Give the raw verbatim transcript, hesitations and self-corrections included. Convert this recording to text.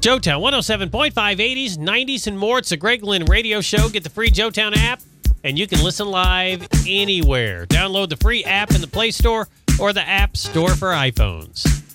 Joetown, one oh seven point five, eighties, nineties, and more. It's the Greg Lynn Radio Show. Get the free Joetown app, and you can listen live anywhere. Download the free app in the Play Store or the App Store for iPhones.